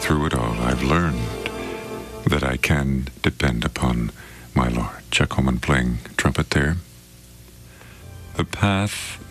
through it all, I've learned that I can depend upon my Lord. Chuck Holman playing trumpet there. The path